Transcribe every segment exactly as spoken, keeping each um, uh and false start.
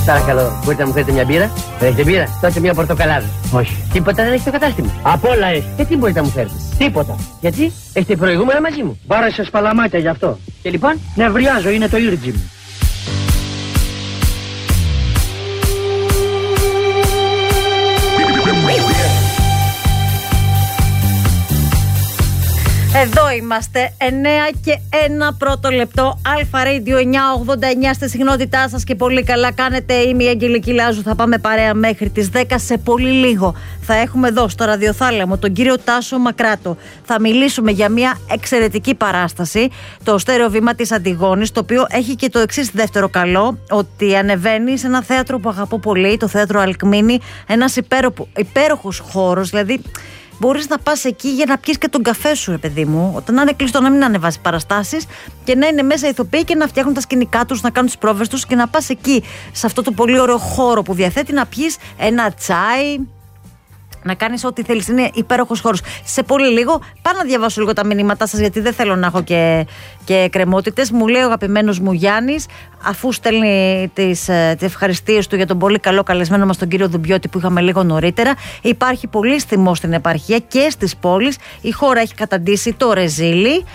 Παρακαλώ, μπορείτε να μου φέρετε μια μπύρα? Δεν έχετε μπύρα? Τότε μια πορτοκαλάδα. Όχι. Τίποτα δεν έχει το κατάστημα? Απ' όλα έχει. Και τι μπορείτε να μου φέρετε? Τίποτα. Γιατί? Έχετε προηγούμενα μαζί μου? Βάρεσε σπαλαμάκια γι' αυτό. Και λοιπόν? Νευριάζω, είναι το ήρτζι μου. Εδώ είμαστε, εννέα και ένα πρώτο λεπτό. Αλφα Radio εννιακόσια ογδόντα εννιά στη συχνότητά σας και πολύ καλά κάνετε. Είμαι η Αγγελική Λάζου. Θα πάμε παρέα μέχρι τις δέκα. Σε πολύ λίγο θα έχουμε εδώ στο ραδιοθάλαμο τον κύριο Τάσο Μακράτο. Θα μιλήσουμε για μια εξαιρετική παράσταση, το στέρεο βήμα της Αντιγόνης, το οποίο έχει και το εξής δεύτερο καλό, ότι ανεβαίνει σε ένα θέατρο που αγαπώ πολύ, το θέατρο Αλκμίνη, ένας υπέροχος χώρος, δηλαδή. Μπορείς να πας εκεί για να πιεις και τον καφέ σου, ρε παιδί μου. Όταν είναι κλειστό, να μην ανεβάζει παραστάσεις και να είναι μέσα ηθοποιοί και να φτιάχνουν τα σκηνικά τους, να κάνουν τις πρόβες τους και να πας εκεί, σε αυτό το πολύ ωραίο χώρο που διαθέτει, να πιεις ένα τσάι, να κάνεις ό,τι θέλεις. Είναι υπέροχος χώρος. Σε πολύ λίγο πάω να διαβάσω λίγο τα μηνύματά σας, γιατί δεν θέλω να έχω και, και κρεμότητες. Μου λέει ο αγαπημένος μου Γιάννης, αφού στέλνει τις, τις ευχαριστίες του για τον πολύ καλό καλεσμένο μας τον κύριο Δουμπιώτη που είχαμε λίγο νωρίτερα. Υπάρχει πολύ θυμό στην επαρχία και στις πόλεις. Η χώρα έχει καταντήσει το ρεζίλι.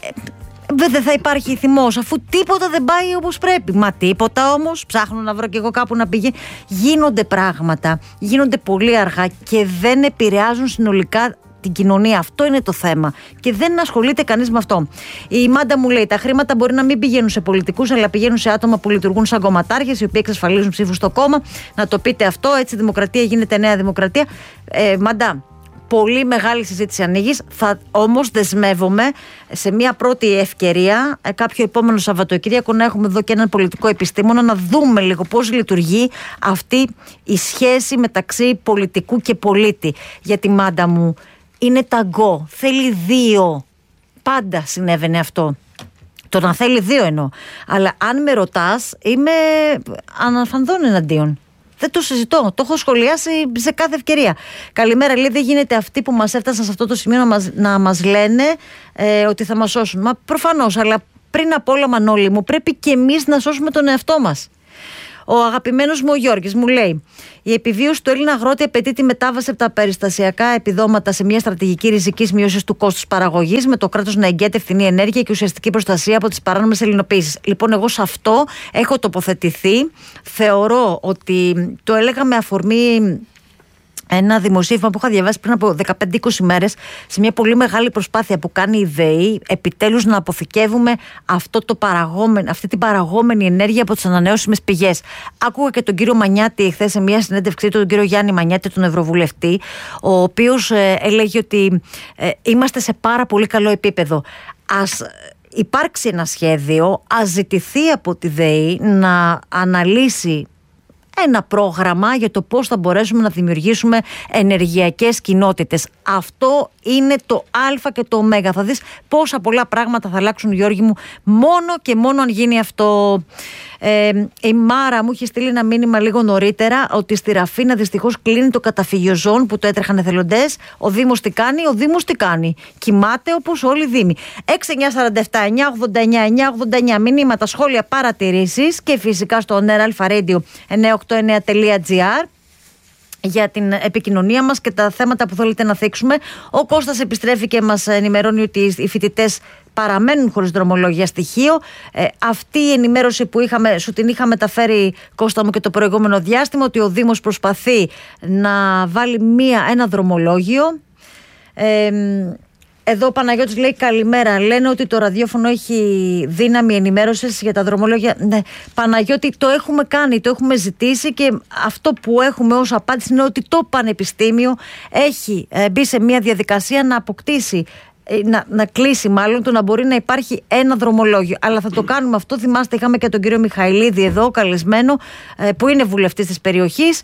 Δεν θα υπάρχει θυμός, αφού τίποτα δεν πάει όπως πρέπει. Μα τίποτα όμως, ψάχνω να βρω κι εγώ κάπου να πηγαίνει. Γίνονται πράγματα, γίνονται πολύ αργά και δεν επηρεάζουν συνολικά την κοινωνία. Αυτό είναι το θέμα. Και δεν ασχολείται κανείς με αυτό. Η Μάντα μου λέει: τα χρήματα μπορεί να μην πηγαίνουν σε πολιτικούς, αλλά πηγαίνουν σε άτομα που λειτουργούν σαν κομματάρχες, οι οποίοι εξασφαλίζουν ψήφους στο κόμμα. Να το πείτε αυτό. Έτσι η δημοκρατία γίνεται νέα δημοκρατία. Ε, Μάντα. Πολύ μεγάλη συζήτηση ανοίγεις. Θα όμως δεσμεύομαι σε μια πρώτη ευκαιρία, κάποιο επόμενο Σαββατοκύριακο, να έχουμε εδώ και έναν πολιτικό επιστήμονα, να δούμε λίγο πώς λειτουργεί αυτή η σχέση μεταξύ πολιτικού και πολίτη. Γιατί, Μάντα μου, είναι ταγκό. Θέλει δύο. Πάντα συνέβαινε αυτό. Το να θέλει δύο εννοώ. Αλλά αν με ρωτάς, είμαι αναφανδόν εναντίον. Δεν το συζητώ. Το έχω σχολιάσει σε κάθε ευκαιρία. Καλημέρα, λέει. Δεν γίνεται αυτοί που μας έφτασαν σε αυτό το σημείο να μας, να μας λένε ε, ότι θα μας σώσουν. Μα προφανώς, αλλά πριν απ' όλα, Μανώλη μου, πρέπει και εμείς να σώσουμε τον εαυτό μας. Ο αγαπημένος μου ο Γιώργης μου λέει: η επιβίωση του Έλληνα αγρότη απαιτεί τη μετάβαση από τα περιστασιακά επιδόματα σε μια στρατηγική ριζικής μείωσης του κόστους παραγωγής, με το κράτος να εγγυάται φθηνή ενέργεια και ουσιαστική προστασία από τις παράνομες ελληνοποίησεις. Λοιπόν, εγώ σε αυτό έχω τοποθετηθεί. Θεωρώ ότι το έλεγα με αφορμή ένα δημοσίευμα που είχα διαβάσει πριν από δεκαπέντε είκοσι μέρες, σε μια πολύ μεγάλη προσπάθεια που κάνει η ΔΕΗ, επιτέλους να αποθηκεύουμε αυτό το παραγόμενο, αυτή την παραγόμενη ενέργεια από τις ανανεώσιμες πηγές. Άκουγα και τον κύριο Μανιάτη χθες σε μια συνέντευξή του, τον κύριο Γιάννη Μανιάτη, τον Ευρωβουλευτή, ο οποίος ε, έλεγε ότι ε, είμαστε σε πάρα πολύ καλό επίπεδο. Ας υπάρξει ένα σχέδιο, ας ζητηθεί από τη ΔΕΗ να αναλύσει ένα πρόγραμμα για το πώς θα μπορέσουμε να δημιουργήσουμε ενεργειακές κοινότητες. Αυτό είναι το α και το ω. Θα δεις πόσα πολλά πράγματα θα αλλάξουν, Γιώργη μου, μόνο και μόνο αν γίνει αυτό. Ε, η Μάρα μου είχε στείλει ένα μήνυμα λίγο νωρίτερα ότι στη Ραφίνα δυστυχώς κλείνει το καταφύγιο ζών που το έτρεχαν εθελοντές. Ο Δήμος τι κάνει, ο Δήμος τι κάνει. Κοιμάται όπως όλοι οι Δήμοι. έξι εννιά τέσσερα επτά εννιά ογδόντα εννιά εννιά ογδόντα εννιά. Μηνύματα, σχόλια, παρατηρήσεις και φυσικά στο Νέρα Αλφα Radio εννιακόσια ογδόντα εννιά τελεία τζι άρ για την επικοινωνία μας και τα θέματα που θέλετε να θίξουμε. Ο Κώστας επιστρέφει και μας ενημερώνει ότι οι φοιτητές παραμένουν χωρίς δρομολόγια στοιχείο. Ε, αυτή η ενημέρωση που είχαμε, σου την είχα μεταφέρει, Κώστα μου, και το προηγούμενο διάστημα, ότι ο Δήμος προσπαθεί να βάλει μία, ένα δρομολόγιο. Ε, Εδώ ο Παναγιώτης λέει: καλημέρα. Λένε ότι το ραδιόφωνο έχει δύναμη ενημέρωσης για τα δρομολόγια. Ναι, Παναγιώτη, το έχουμε κάνει, το έχουμε ζητήσει και αυτό που έχουμε ως απάντηση είναι ότι το Πανεπιστήμιο έχει μπει σε μια διαδικασία να αποκτήσει, να, να κλείσει μάλλον, το να μπορεί να υπάρχει ένα δρομολόγιο. Αλλά θα το κάνουμε αυτό. Θυμάστε, είχαμε και τον κύριο Μιχαηλίδη εδώ καλεσμένο, που είναι βουλευτής της περιοχής.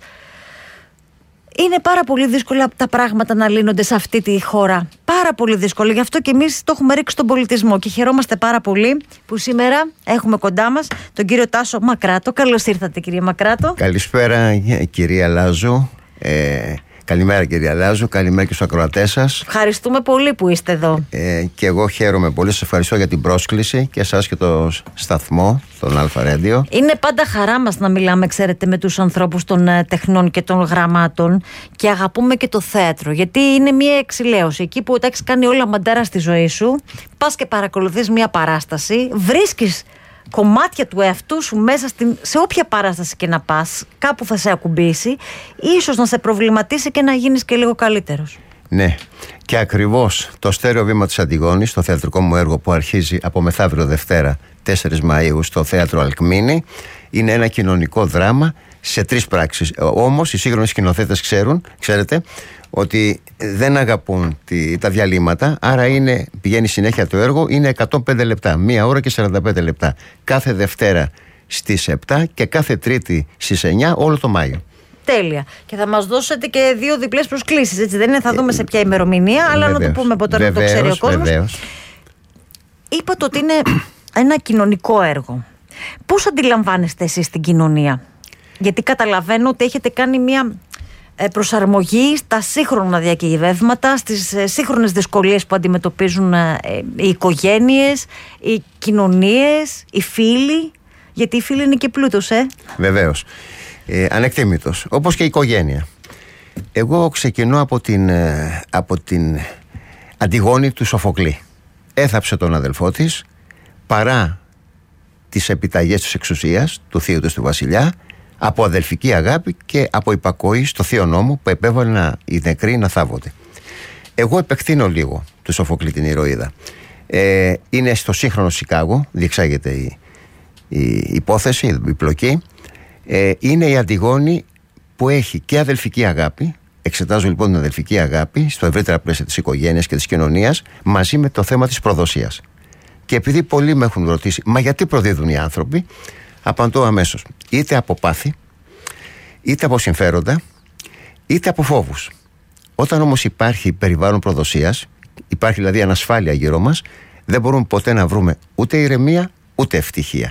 Είναι πάρα πολύ δύσκολα τα πράγματα να λύνονται σε αυτή τη χώρα. Πάρα πολύ δύσκολο. Γι' αυτό και εμείς το έχουμε ρίξει στον πολιτισμό. Και χαιρόμαστε πάρα πολύ που σήμερα έχουμε κοντά μας τον κύριο Τάσο Μακράτο. Καλώς ήρθατε, κύριε Μακράτο. Καλησπέρα, κυρία Λάζου. Ε, Καλημέρα κυρία Λάζου, καλημέρα και στους ακροατές σας. Ευχαριστούμε πολύ που είστε εδώ. Ε, και εγώ χαίρομαι πολύ, σας ευχαριστώ για την πρόσκληση και εσάς και το σταθμό, τον Αλφα Radio. Είναι πάντα χαρά μας να μιλάμε, ξέρετε, με τους ανθρώπους των ε, τεχνών και των γραμμάτων και αγαπούμε και το θέατρο, γιατί είναι μια εξηλαίωση. Εκεί που τα έχεις κάνει όλα μαντάρα στη ζωή σου, πας και παρακολουθείς μια παράσταση, βρίσκεις κομμάτια του εαυτού σου μέσα στην, σε όποια παράσταση και να πας, κάπου θα σε ακουμπήσει, ίσως να σε προβληματίσει και να γίνεις και λίγο καλύτερος. Ναι, και ακριβώς το στέρεο βήμα της Αντιγόνης, το θεατρικό μου έργο που αρχίζει από μεθαύριο Δευτέρα τέσσερις Μαΐου στο Θέατρο Αλκμίνη, είναι ένα κοινωνικό δράμα σε τρεις πράξεις. Όμως οι σύγχρονοι σκηνοθέτες ξέρουν, ξέρετε, ότι δεν αγαπούν τη, τα διαλύματα, άρα είναι, πηγαίνει συνέχεια το έργο, είναι εκατόν πέντε λεπτά, μία ώρα και σαράντα πέντε λεπτά. Κάθε Δευτέρα στις επτά και κάθε Τρίτη στις εννιά όλο το Μάιο. Τέλεια. Και θα μας δώσετε και δύο διπλές προσκλήσεις, έτσι δεν είναι? Θα δούμε σε ποια ημερομηνία, αλλά βεβαίως, να το πούμε ποτέ να το ξέρει ο κόσμος. Βεβαίως. Είπατε ότι είναι ένα κοινωνικό έργο. Πώς αντιλαμβάνεστε εσείς την κοινωνία? Γιατί καταλαβαίνω ότι έχετε κάνει μια προσαρμογή στα σύγχρονα διακυβεύματα, στις σύγχρονες δυσκολίες που αντιμετωπίζουν οι οικογένειες, οι κοινωνίες, οι φίλοι. Γιατί οι φίλοι είναι και πλούτος, ε? Βεβαίως. Ε, ανεκτήμητος, όπως και η οικογένεια. Εγώ ξεκινώ από την, από την Αντιγόνη του Σοφοκλή. Έθαψε τον αδελφό της παρά τις επιταγές της εξουσίας, του θείου της του βασιλιά, από αδελφική αγάπη και από υπακοή στο θείο νόμο που επέβαλε να, οι νεκροί να θάβονται. Εγώ επεκτείνω λίγο του Σοφοκλή την ηρωίδα. Ε, είναι στο σύγχρονο Σικάγο, διεξάγεται η, η υπόθεση, η πλοκή. Ε, είναι η Αντιγόνη που έχει και αδελφική αγάπη. Εξετάζω λοιπόν την αδελφική αγάπη στο ευρύτερα πλαίσιο της οικογένειας και της κοινωνίας, μαζί με το θέμα της προδοσίας. Και επειδή πολλοί με έχουν ρωτήσει, μα γιατί προδίδουν οι άνθρωποι, απαντώ αμέσως. Είτε από πάθη, είτε από συμφέροντα, είτε από φόβους. Όταν όμως υπάρχει περιβάλλον προδοσίας, υπάρχει δηλαδή ανασφάλεια γύρω μας, δεν μπορούμε ποτέ να βρούμε ούτε ηρεμία ούτε ευτυχία.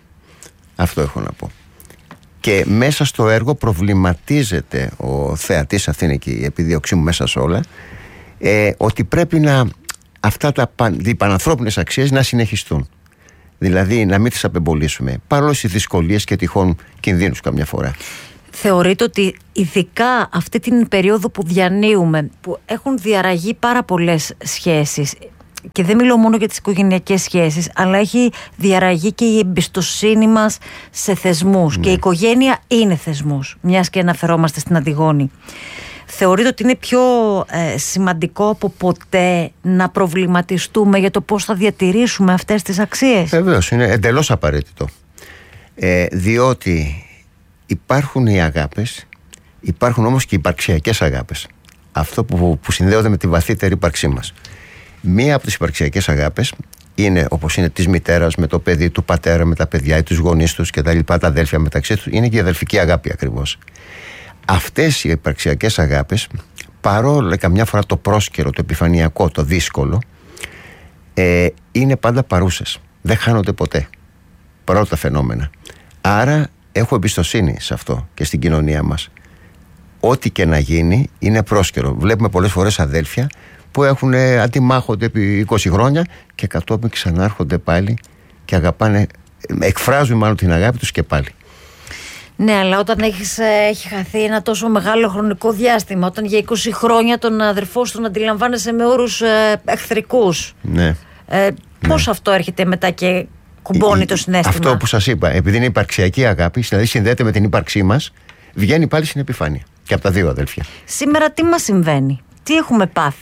Αυτό έχω να πω. Και μέσα στο έργο προβληματίζεται ο θεατής, αυτή είναι και η επιδίωξή μου μέσα σε όλα, ε, ότι πρέπει να αυτά τα οι πανανθρώπινες αξίες να συνεχιστούν. Δηλαδή να μην τις απεμπολίσουμε, παρόλο στις δυσκολίες και τυχόν κινδύνους καμιά φορά. Θεωρείτε ότι ειδικά αυτή την περίοδο που διανύουμε, που έχουν διαραγεί πάρα πολλές σχέσεις, και δεν μιλώ μόνο για τις οικογενειακές σχέσεις, αλλά έχει διαραγεί και η εμπιστοσύνη μας σε θεσμούς, ναι. Και η οικογένεια είναι θεσμούς, μιας και αναφερόμαστε στην Αντιγόνη. Θεωρείτε ότι είναι πιο ε, σημαντικό από ποτέ να προβληματιστούμε για το πώς θα διατηρήσουμε αυτές τις αξίες? Βεβαίως, είναι εντελώς απαραίτητο. Ε, διότι υπάρχουν οι αγάπες, υπάρχουν όμως και οι υπαρξιακές αγάπες. Αυτό που, που συνδέονται με τη βαθύτερη ύπαρξή μας. Μία από τις υπαρξιακές αγάπες είναι, όπως είναι της μητέρας με το παιδί, του πατέρα με τα παιδιά ή τους γονείς τους και τα λοιπά, τα αδέλφια μεταξύ τους, είναι και η αδελφική αγάπη ακριβώς. Αυτές οι υπαρξιακές αγάπες, παρόλο καμιά φορά το πρόσκαιρο, το επιφανειακό, το δύσκολο, ε, είναι πάντα παρούσες. Δεν χάνονται ποτέ, παρόλα τα φαινόμενα. Άρα έχω εμπιστοσύνη σε αυτό και στην κοινωνία μας. Ό,τι και να γίνει είναι πρόσκαιρο. Βλέπουμε πολλές φορές αδέλφια που έχουν αντιμάχονται επί είκοσι χρόνια και κατόπιν ξανάρχονται πάλι και αγαπάνε, εκφράζουν μάλλον την αγάπη τους και πάλι. Ναι, αλλά όταν έχεις, έχει χαθεί ένα τόσο μεγάλο χρονικό διάστημα, όταν για είκοσι χρόνια τον αδερφό σου τον αντιλαμβάνεσαι με όρους ε, εχθρικούς, ναι. ε, πώς ναι. αυτό έρχεται μετά και κουμπώνει η, το συναίσθημα? Αυτό που σας είπα, επειδή είναι υπαρξιακή αγάπη, δηλαδή συνδέεται με την ύπαρξή μας, βγαίνει πάλι στην επιφάνεια και από τα δύο αδέλφια. Σήμερα τι μας συμβαίνει, τι έχουμε πάθει?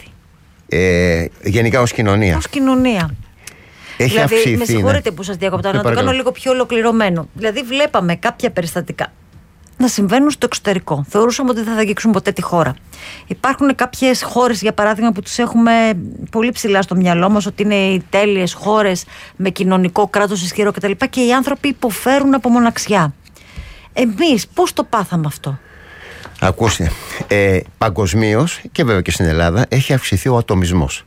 Ε, γενικά ως κοινωνία. Ως κοινωνία. Έχει δηλαδή, αυξηθεί, με συγχωρείτε ναι. που σας διακόπτω, να το κάνω λίγο πιο ολοκληρωμένο. Δηλαδή, βλέπαμε κάποια περιστατικά να συμβαίνουν στο εξωτερικό. Θεωρούσαμε ότι δεν θα αγγίξουν ποτέ τη χώρα. Υπάρχουν κάποιες χώρες, για παράδειγμα, που τις έχουμε πολύ ψηλά στο μυαλό μας, ότι είναι οι τέλειες χώρες με κοινωνικό κράτος ισχυρό κτλ. Και οι άνθρωποι υποφέρουν από μοναξιά. Εμείς πώς το πάθαμε αυτό? Ακούστε, ε, παγκοσμίως και βέβαια και στην Ελλάδα έχει αυξηθεί ο ατομισμός.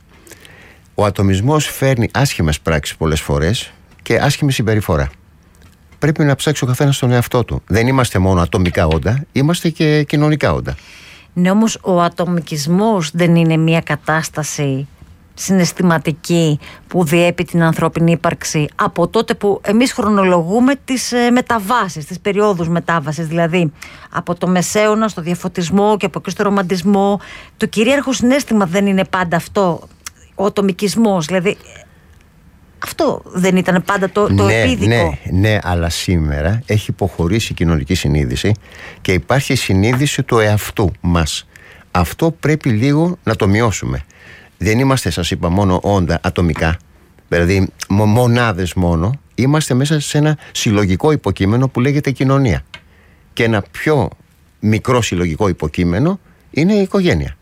Ο ατομισμός φέρνει άσχημες πράξεις πολλές φορές και άσχημη συμπεριφορά. Πρέπει να ψάξει ο καθένας τον εαυτό του. Δεν είμαστε μόνο ατομικά όντα, είμαστε και κοινωνικά όντα. Ναι, όμως ο ατομικισμός δεν είναι μια κατάσταση συναισθηματική που διέπει την ανθρώπινη ύπαρξη από τότε που εμείς χρονολογούμε τις ε, μεταβάσεις, τις περιόδους μετάβασης, δηλαδή από το Μεσαίωνα στο διαφωτισμό και από εκεί στο ρομαντισμό. Το κυρίαρχο συναίσθημα δεν είναι πάντα αυτό, ο ατομικισμός, δηλαδή αυτό δεν ήταν πάντα το, το ναι, επίδικο? Ναι, ναι, αλλά σήμερα έχει υποχωρήσει η κοινωνική συνείδηση και υπάρχει συνείδηση του εαυτού μας. Αυτό πρέπει λίγο να το μειώσουμε. Δεν είμαστε, σας είπα, μόνο όντα ατομικά, δηλαδή μονάδες μόνο. Είμαστε μέσα σε ένα συλλογικό υποκείμενο που λέγεται κοινωνία. Και ένα πιο μικρό συλλογικό υποκείμενο είναι η οικογένεια.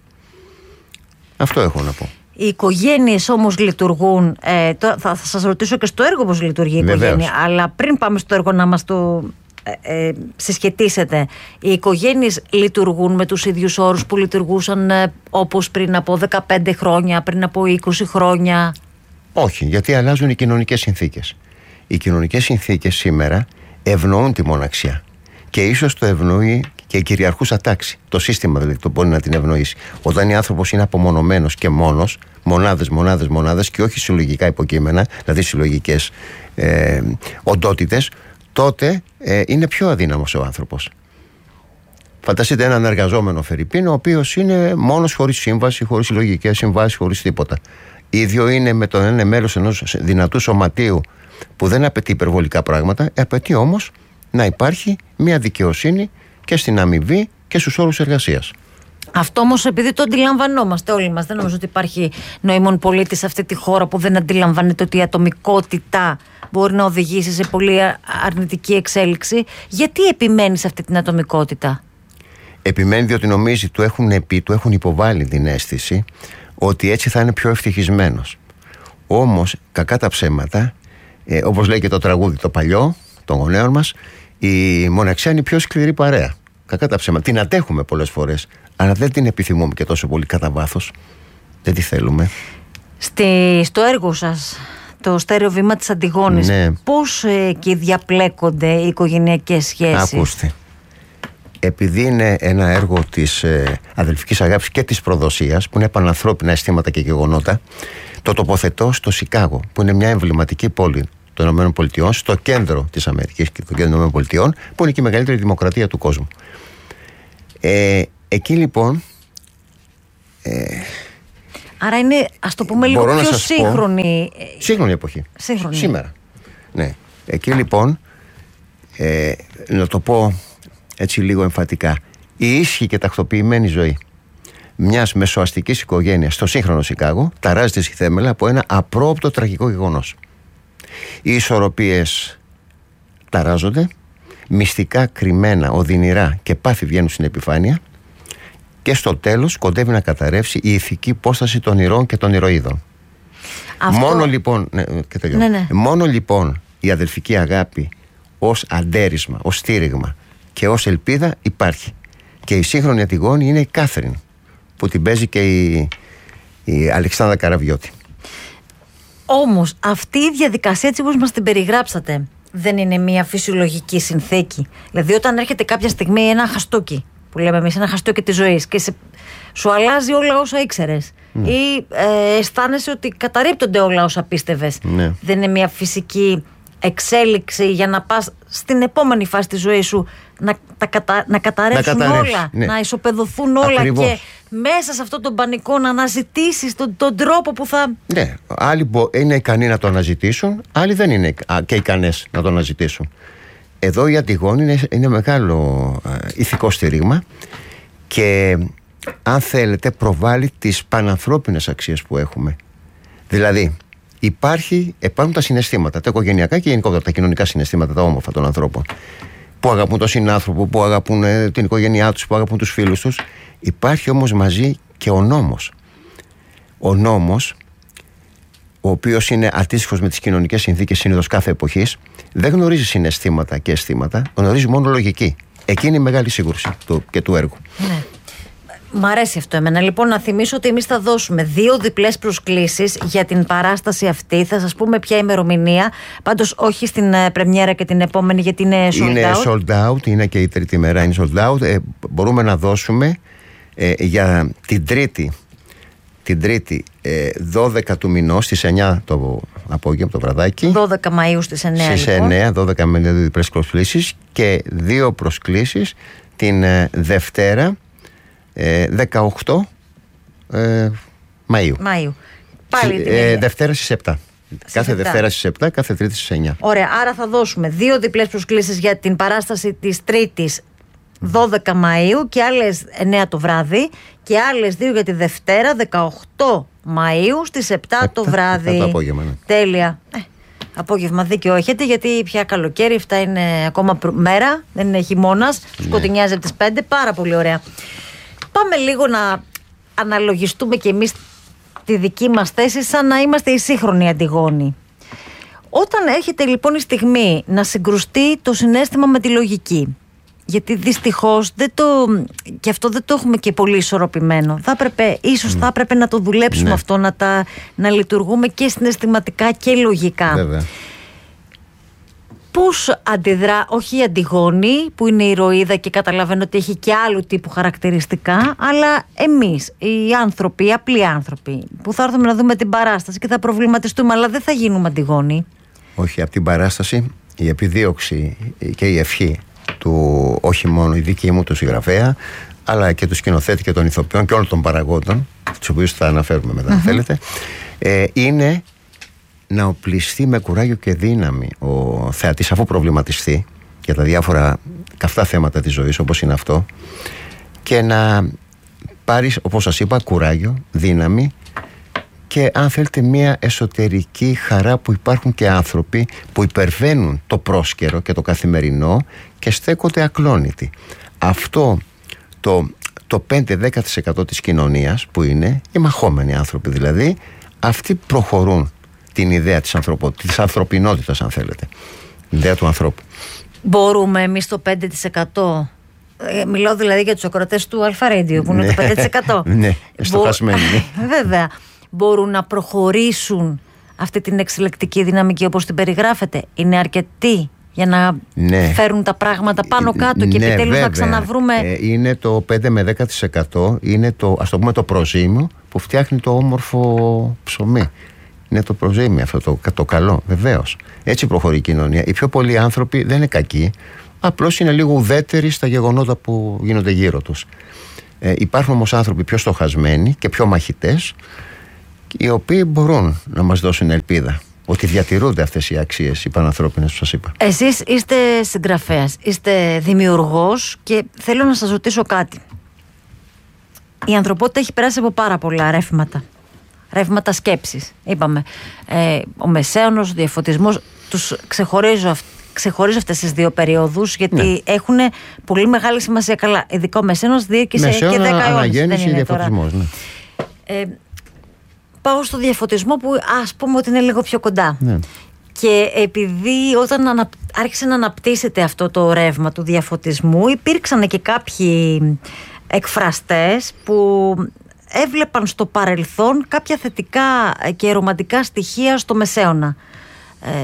Αυτό έχω να πω. Οι οικογένειες όμως λειτουργούν, ε, το, θα, θα σας ρωτήσω και στο έργο πώς λειτουργεί η οικογένεια. Βεβαίως. Αλλά πριν πάμε στο έργο να μας το ε, ε, συσχετίσετε, οι οικογένειες λειτουργούν με τους ίδιους όρους που λειτουργούσαν ε, όπως πριν από δεκαπέντε χρόνια, πριν από είκοσι χρόνια? Όχι, γιατί αλλάζουν οι κοινωνικές συνθήκες. Οι κοινωνικές συνθήκες σήμερα ευνοούν τη μοναξιά και ίσως το ευνοεί και η κυριαρχούσα τάξη. Το σύστημα δηλαδή το μπορεί να την ευνοήσει. Όταν ο άνθρωπος είναι απομονωμένος και μόνος, μονάδες, μονάδες, μονάδες και όχι συλλογικά υποκείμενα, δηλαδή συλλογικές ε, οντότητες, τότε ε, είναι πιο αδύναμος ο άνθρωπος. Φανταστείτε έναν εργαζόμενο φερειπίν, ο οποίος είναι μόνος, χωρίς σύμβαση, χωρίς συλλογικές συμβάσεις, χωρίς τίποτα. Ίδιο είναι με το να είναι μέλος ενός δυνατού σωματείου που δεν απαιτεί υπερβολικά πράγματα, απαιτεί όμως να υπάρχει μια δικαιοσύνη και στην αμοιβή και στους όρους εργασίας. Αυτό όμως επειδή το αντιλαμβανόμαστε όλοι μας, δεν νομίζω ότι υπάρχει νοήμων πολίτη σε αυτή τη χώρα που δεν αντιλαμβάνεται ότι η ατομικότητα μπορεί να οδηγήσει σε πολύ αρνητική εξέλιξη. Γιατί επιμένει σε αυτή την ατομικότητα? Επιμένει διότι νομίζει, του έχουν πει, του έχουν υποβάλει την αίσθηση ότι έτσι θα είναι πιο ευτυχισμένος. Όμως, κακά τα ψέματα, ε, όπως λέει και το τραγούδι το παλιό των γονέων μας, η μοναξιά είναι η πιο σκληρή παρέα. Κακά τα ψέματα. Την αντέχουμε πολλές φορές, αλλά δεν την επιθυμούμε και τόσο πολύ κατά βάθος. Δεν τη θέλουμε. Στη, στο έργο σας, το στέρεο βήμα της Αντιγόνης, ναι, πώς ε, εκεί διαπλέκονται οι οικογενειακές σχέσεις? Ακούστε. Επειδή είναι ένα έργο της ε, αδελφικής αγάπης και της προδοσίας, που είναι πανανθρώπινα αισθήματα και γεγονότα, το τοποθετώ στο Σικάγο, που είναι μια εμβληματική πόλη των ΗΠΑ, στο κέντρο της Αμερικής και το κέντρο των ΗΠΑ, που είναι και η μεγαλύτερη δημοκρατία του κόσμου. Ε, εκεί λοιπόν. Ε, Άρα είναι, ας το πούμε, λίγο πιο σύγχρονη. Πω, σύγχρονη εποχή. Σύγχρονη. Σήμερα. Ναι. Εκεί λοιπόν, ε, να το πω έτσι λίγο εμφατικά, η ίσχυη και τακτοποιημένη ζωή μιας μεσοαστικής οικογένειας στο σύγχρονο Σικάγο ταράζεται στη θέμελα από ένα απρόοπτο τραγικό γεγονός. Οι ισορροπίες ταράζονται, μυστικά κρυμμένα, οδυνηρά και πάθη βγαίνουν στην επιφάνεια και στο τέλος κοντεύει να καταρρεύσει η ηθική υπόσταση των ηρώων και των ηρωίδων. Αυτό... Μόνο λοιπόν, ναι, και ναι, ναι. Μόνο λοιπόν η αδελφική αγάπη ως αντέρισμα, ως στήριγμα και ως ελπίδα υπάρχει. Και η σύγχρονη Αντιγόνη είναι η Κάθριν, που την παίζει και η, η Αλεξάνδρα Καραβιώτη. Όμως αυτή η διαδικασία, έτσι όπως μας την περιγράψατε, δεν είναι μια φυσιολογική συνθήκη? Δηλαδή όταν έρχεται κάποια στιγμή ένα χαστούκι, που λέμε εμείς, ένα χαστούκι της ζωής, και σε, σου αλλάζει όλα όσα ήξερες, mm. ή ε, αισθάνεσαι ότι καταρρίπτονται όλα όσα πίστευες, mm. δεν είναι μια φυσική εξέλιξη για να πας στην επόμενη φάση της ζωής σου να, τα κατα, να καταρρεύσουν να όλα, ναι. να ισοπεδωθούν όλα? Ακριβώς. Και μέσα σε αυτόν τον πανικό να αναζητήσεις τον, τον τρόπο που θα... Ναι, άλλοι είναι ικανοί να το αναζητήσουν, άλλοι δεν είναι και ικανές να το αναζητήσουν. Εδώ η Αντιγόνη είναι, είναι μεγάλο ε, ηθικό στήριγμα και αν θέλετε προβάλλει τις πανανθρώπινες αξίες που έχουμε. Δηλαδή υπάρχει, υπάρχουν τα συναισθήματα, τα οικογενειακά και γενικότερα τα κοινωνικά συναισθήματα, τα όμορφα των ανθρώπων, που αγαπούν τον συνάνθρωπο, που αγαπούν ε, την οικογένειά τους, που αγαπούν τους φίλους τους. Υπάρχει όμως μαζί και ο νόμος. Ο νόμος, ο οποίος είναι αντίστοιχος με τις κοινωνικές συνθήκες συνήθως κάθε εποχής, δεν γνωρίζει συναισθήματα και αισθήματα, γνωρίζει μόνο λογική. Εκεί είναι η μεγάλη σύγκρουση του, και του έργου. Ναι. Μ' αρέσει αυτό εμένα. Λοιπόν, να θυμίσω ότι εμείς θα δώσουμε δύο διπλές προσκλήσεις για την παράσταση αυτή. Θα σας πούμε ποια ημερομηνία. Πάντως όχι στην ε, πρεμιέρα και την επόμενη, γιατί είναι sold είναι out. Είναι sold out, είναι και η τρίτη μέρα είναι sold out. Ε, μπορούμε να δώσουμε ε, για την Τρίτη, την Τρίτη ε, δώδεκα του μηνός στις εννιά το απόγευμα, το βραδάκι. δώδεκα Μαΐου στις εννιά. Στις λοιπόν. εννιά, δώδεκα με δύο διπλές προσκλήσεις και δύο προσκλήσεις την ε, Δευτέρα ε, δεκαοκτώ ε, Μαΐου. Μαΐου. Πάλι την ε, ίδια. Δευτέρα στις επτά. Κάθε επτά. Δευτέρα στις επτά, κάθε Τρίτη στις εννιά. Ωραία, άρα θα δώσουμε δύο διπλές προσκλήσεις για την παράσταση της Τρίτης δώδεκα Μαΐου και άλλες εννιά το βράδυ και άλλες δύο για τη Δευτέρα δεκαοκτώ Μαΐου στις επτά το βράδυ. Το απόγευμα, ναι. Τέλεια. Ε, απόγευμα δίκαιο έχετε, γιατί πια καλοκαίρι, αυτά είναι ακόμα προ- μέρα, δεν είναι χειμώνας, Ναι. σκοτεινιάζει από τις πέντε, πάρα πολύ ωραία. Πάμε λίγο να αναλογιστούμε κι εμείς τη δική μας θέση σαν να είμαστε οι σύγχρονοι Αντιγόνοι. Όταν έρχεται λοιπόν η στιγμή να συγκρουστεί το συναίσθημα με τη λογική, γιατί δυστυχώς δεν το, και αυτό δεν το έχουμε και πολύ ισορροπημένο, θα έπρεπε, ίσως θα έπρεπε να το δουλέψουμε Ναι. αυτό, να, τα, να λειτουργούμε και συναισθηματικά και λογικά. Βέβαια. Πώς αντιδρά, όχι η Αντιγόνη που είναι η ηρωίδα και καταλαβαίνω ότι έχει και άλλου τύπου χαρακτηριστικά, αλλά εμείς οι άνθρωποι, οι απλοί άνθρωποι που θα έρθουμε να δούμε την παράσταση και θα προβληματιστούμε, αλλά δεν θα γίνουμε Αντιγόνοι. Όχι, από την παράσταση η επιδίωξη και η ευχή του, όχι μόνο η δική μου του συγγραφέα, αλλά και του σκηνοθέτη και των ηθοποιών και όλων των παραγόντων, τους οποίους θα αναφέρουμε μετά, αν θέλετε, ε, είναι να οπλιστεί με κουράγιο και δύναμη ο θεατής, αφού προβληματιστεί για τα διάφορα καυτά θέματα της ζωής, όπως είναι αυτό, και να πάρει, όπως σας είπα, κουράγιο, δύναμη και, αν θέλετε, μια εσωτερική χαρά που υπάρχουν και άνθρωποι που υπερβαίνουν το πρόσκαιρο και το καθημερινό και στέκονται ακλόνητοι. Αυτό το, το πέντε με δέκα τοις εκατό της κοινωνίας που είναι οι μαχόμενοι άνθρωποι, δηλαδή αυτοί προχωρούν την ιδέα της, ανθρωπο, της ανθρωπινότητας, αν θέλετε, την ιδέα του ανθρώπου. Μπορούμε εμείς το πέντε τοις εκατό, ε, μιλάω δηλαδή για τους ακροατές του Αλφα Radio που είναι το πέντε τοις εκατό. Ναι, στοχασμένοι. Ναι. Βέβαια, μπορούν να προχωρήσουν αυτή την εξελικτική δυναμική όπως την περιγράφετε? Είναι αρκετοί για να Ναι. φέρουν τα πράγματα πάνω κάτω και Ναι, επιτέλους βέβαια. να ξαναβρούμε? Ε, είναι το πέντε με δέκα τοις εκατό, είναι το, ας το πούμε, το προζύμιο που φτιάχνει το όμορφο ψωμί. Είναι το προζύμιο αυτό, το, το καλό, βεβαίως. Έτσι προχωρεί η κοινωνία. Οι πιο πολλοί άνθρωποι δεν είναι κακοί, απλώς είναι λίγο ουδέτεροι στα γεγονότα που γίνονται γύρω τους. Ε, υπάρχουν όμως άνθρωποι πιο στοχασμένοι και πιο μαχητές, οι οποίοι μπορούν να μας δώσουν ελπίδα ότι διατηρούνται αυτές οι αξίες, οι πανανθρώπινες που σας είπα. Εσείς είστε συγγραφέας, είστε δημιουργός και θέλω να σας ρωτήσω κάτι. Η ανθρωπότητα έχει περάσει από πάρα πολλά ρεύματα. Ρεύματα σκέψης, είπαμε. Ε, ο Μεσαίωνος, ο διαφωτισμός, τους ξεχωρίζω, ξεχωρίζω αυτές τις δύο περιόδους, γιατί Ναι. έχουν πολύ μεγάλη σημασία. Καλά, ειδικά ο Μεσαίωνος διήρκησε και Μεσαίωνα, δέκα αιώνες. αναγέννηση, δεν είναι τώρα. διαφωτισμός. Ναι. Ε, πάω στο διαφωτισμό που ας πούμε ότι είναι λίγο πιο κοντά. Ναι. Και επειδή όταν ανα... άρχισε να αναπτύσσεται αυτό το ρεύμα του διαφωτισμού, υπήρξαν και κάποιοι εκφραστές που έβλεπαν στο παρελθόν κάποια θετικά και ρομαντικά στοιχεία στο Μεσαίωνα. Ε,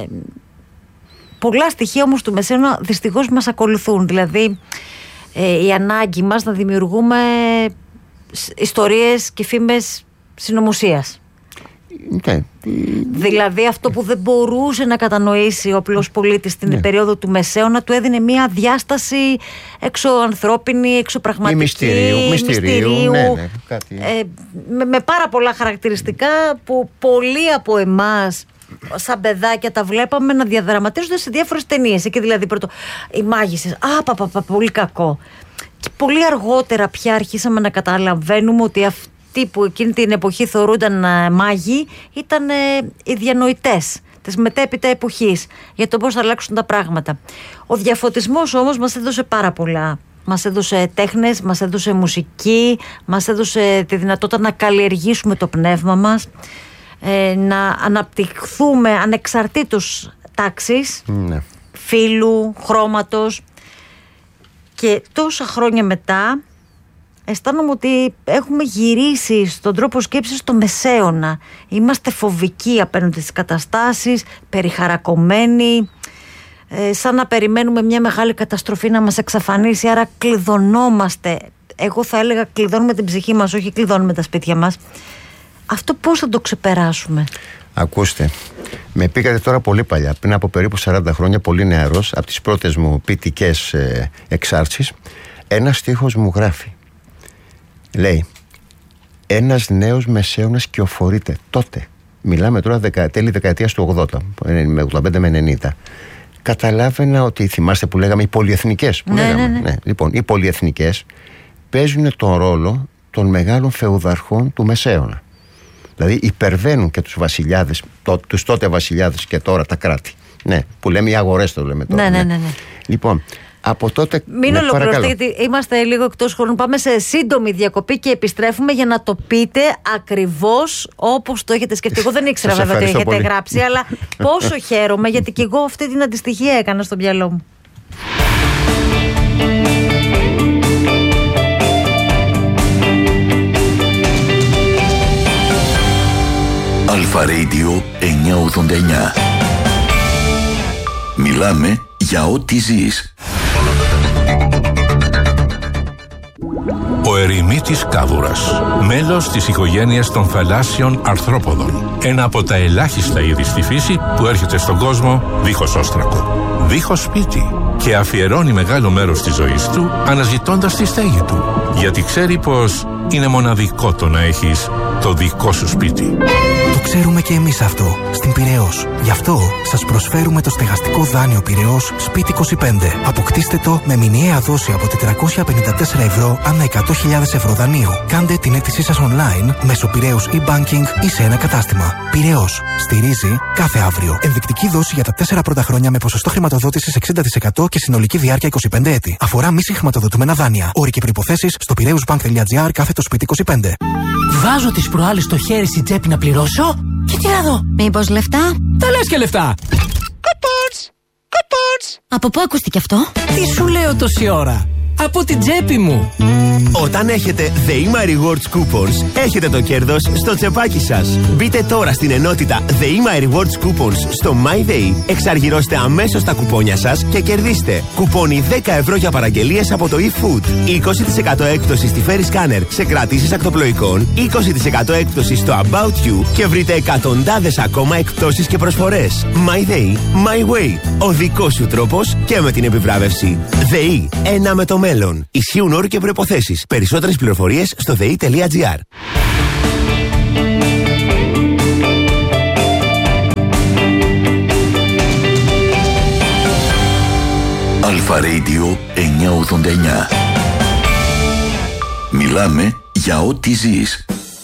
πολλά στοιχεία όμως του Μεσαίωνα δυστυχώς μας ακολουθούν. Δηλαδή ε, η ανάγκη μας να δημιουργούμε ιστορίες και φήμες συνωμοσίας. Ναι. Δηλαδή αυτό που δεν μπορούσε να κατανοήσει ο απλός πολίτης στην Ναι. περίοδο του Μεσαίωνα, του έδινε μια διάσταση εξωανθρώπινη, εξωπραγματική, Ή μυστηρίου, μυστηρίου, ναι, ναι, κάτι. ε, με, με πάρα πολλά χαρακτηριστικά που πολλοί από εμάς σαν παιδάκια τα βλέπαμε να διαδραματίζονται σε διάφορες ταινίες. Εκεί δηλαδή πρώτο οι μάγισσες, α, πα, πα, πα, πολύ κακό. Και πολύ αργότερα πια αρχίσαμε να καταλαβαίνουμε ότι αυτοί που εκείνη την εποχή θεωρούνταν ε, μάγοι ήταν ε, οι διανοητές της μετέπειτα εποχής για το πώς θα αλλάξουν τα πράγματα. Ο διαφωτισμός όμως μας έδωσε πάρα πολλά. Μας έδωσε τέχνες, μας έδωσε μουσική, μας έδωσε τη δυνατότητα να καλλιεργήσουμε το πνεύμα μας, ε, να αναπτυχθούμε ανεξαρτήτως τάξης, Ναι. φύλου, χρώματος. Και τόσα χρόνια μετά αισθάνομαι ότι έχουμε γυρίσει στον τρόπο σκέψης στο Μεσαίωνα. Είμαστε φοβικοί απέναντι στις καταστάσεις, περιχαρακωμένοι, ε, σαν να περιμένουμε μια μεγάλη καταστροφή να μας εξαφανίσει, άρα κλειδωνόμαστε εγώ θα έλεγα κλειδώνουμε την ψυχή μας, όχι κλειδώνουμε τα σπίτια μας. Αυτό πώς θα το ξεπεράσουμε? Ακούστε, με πήγατε τώρα πολύ παλιά, πριν από περίπου σαράντα χρόνια, πολύ νεαρός, από τις πρώτες μου ποιητικές ε, εξάρσεις. Ένας στίχος μου γράφει, λέει, ένας νέος μεσαίωνας κυοφορείται τότε. Μιλάμε τώρα δεκα, τέλη δεκαετίας του ογδόντα, με ογδόντα πέντε με ενενήντα. Καταλάβαινα ότι, θυμάστε που λέγαμε οι πολυεθνικές, που ναι, λέγαμε, ναι, ναι. Ναι, λοιπόν, οι πολυεθνικές παίζουν τον ρόλο των μεγάλων φεουδαρχών του μεσαίωνα. Δηλαδή υπερβαίνουν και τους βασιλιάδες, το, τους τότε βασιλιάδες και τώρα τα κράτη. Ναι, που λέμε οι αγορές, το λέμε τώρα. Ναι, ναι, ναι, ναι. Λοιπόν, από τότε. Μην ναι, ολοκληρωθεί, γιατί είμαστε λίγο εκτός χρόνου. Πάμε σε σύντομη διακοπή και επιστρέφουμε για να το πείτε ακριβώς όπως το έχετε σκεφτεί. Εγώ δεν ήξερα βέβαια ότι έχετε πολύ. γράψει, αλλά πόσο χαίρομαι, γιατί και εγώ αυτή την αντιστοιχία έκανα στο μυαλό μου. Αλφα Radio εννιακόσια ογδόντα εννιά. Μιλάμε για ό,τι ζεις. Ο ερημίτης κάβουρας, μέλος της οικογένειας των θαλάσσιων αρθρόποδων. Ένα από τα ελάχιστα είδη στη φύση που έρχεται στον κόσμο δίχως όστρακο, δίχως σπίτι, και αφιερώνει μεγάλο μέρος της ζωής του αναζητώντας τη στέγη του, γιατί ξέρει πως είναι μοναδικό το να έχεις το δικό σου σπίτι. Το ξέρουμε και εμείς αυτό, στην Πειραιώς. Γι' αυτό σας προσφέρουμε το στεγαστικό δάνειο Πειραιώς Σπίτι είκοσι πέντε. Αποκτήστε το με μηνιαία δόση από τετρακόσια πενήντα τέσσερα ευρώ ανά εκατό χιλιάδες ευρώ δανείου. Κάντε την αίτησή σας online μέσω Πειραιώς e-banking ή σε ένα κατάστημα. Πειραιώς. Στηρίζει κάθε αύριο. Ενδεικτική δόση για τα τέσσερα πρώτα χρόνια με ποσοστό χρηματοδότησης εξήντα τοις εκατό και συνολική διάρκεια είκοσι πέντε έτη. Αφορά μη συγχρηματοδοτούμενα δάνεια. Όροι και προϋποθέσεις στο πειραιούσbank.gr κάθετο σπίτι είκοσι πέντε. Βάζω τις προάλλες το χέρι στην τσέπη να πληρώσω και τι να δω. Μήπως λεφτά? Τα λες και λεφτά. Κουπόνς, κουπόνς. Από πού ακούστηκε αυτό? Τι σου λέω τόση ώρα? Από την τσέπη μου. Όταν έχετε The E M A Rewards Coupons, έχετε το κέρδος στο τσεπάκι σας. Μπείτε τώρα στην ενότητα The E M A Rewards Coupons στο MyDay, εξαργυρώστε αμέσως τα κουπόνια σας και κερδίστε κουπόνι δέκα ευρώ για παραγγελίες από το eFood, είκοσι τοις εκατό έκπτωση στη Ferry Scanner σε κρατήσεις ακτοπλοϊκών, είκοσι τοις εκατό έκπτωση στο About You και βρείτε εκατοντάδες ακόμα εκπτώσεις και προσφορές. MyDay, My Way. Ο δικός σου τρόπος και με την επιβράβευση. ΔΕΗ, ένα με το μέλλον. Ισχύουν όροι και προϋποθέσεις. Περισσότερες πληροφορίες στο δei.gr. Αλφα Radio εννιακόσια ογδόντα εννιά. Μιλάμε για ό,τι ζεις.